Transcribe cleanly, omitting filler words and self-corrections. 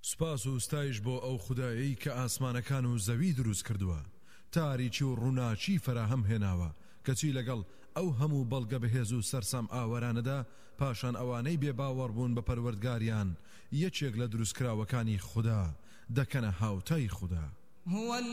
سوپاس و ستایش بۆ ئەو خودایەی کە ئاسمانەکان و زەوی دروست کردووە، تاریکی و ڕووناچی فراهەم هێناوە، کەچی لەگەڵ ئەو هەموو بەڵگە بەهێز و سەرسام ئاوەرانەدا پاشان ئەوانەی بێباوەڕ بوون بە پەروەردگاریان یەکێک لە دروستکراوەکانی خوددا دەکەنە هاوتای خوددا.